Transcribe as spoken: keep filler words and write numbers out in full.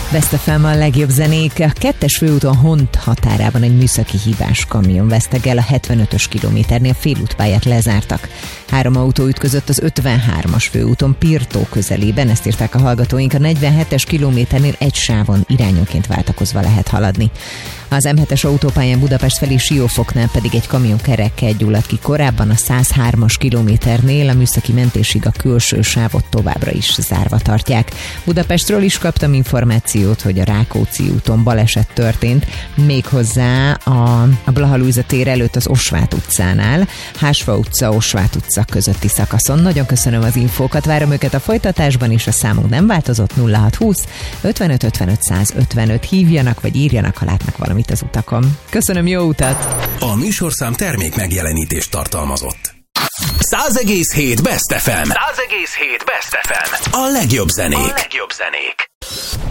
Best ef em a legjobb zenék. A kettes főúton Hont határában egy műszaki hibás kamion vesztegel, a hetvenötös kilométernél félútpályát lezártak. Három autó ütközött az ötvenhármas főúton Pirtó közelében, ezt írták a hallgatóink. A negyvenhetes kilométernél egy sávon irányonként váltakozva lehet haladni. Az em hetes autópályán Budapest felé Siófoknál pedig egy kamion kerekkel gyulladt ki korábban, a százhármas kilométernél, a műszaki mentésig a külső sávot továbbra is zárva tartják. Budapestről is kaptam információt, hogy a Rákóczi úton baleset történt, méghozzá a, a Blaha Lujza tér előtt az Osvát utcánál, Hásfa utca, Osvát utca közötti szakaszon. Nagyon köszönöm az infókat, várom őket a folytatásban, és a számunk nem változott, nulla hat húsz ötvenöt ötvenöt száz ötvenöt. Hívjanak vagy írjanak, ha látnak valamit az utakon. Köszönöm, jó utat! A műsorszám termék megjelenítést tartalmazott. száz egész hét Best ef em. száz egész hét Best ef em. A legjobb zenék. A legjobb zenék.